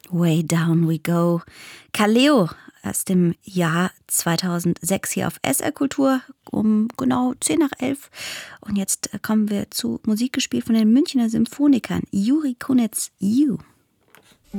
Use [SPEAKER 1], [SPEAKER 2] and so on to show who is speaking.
[SPEAKER 1] Way Down We Go. Kaleo aus dem Jahr 2006 hier auf SR Kultur um genau 10 nach 11. Und jetzt kommen wir zu Musik gespielt von den Münchner Symphonikern. Juri Kunitz, You.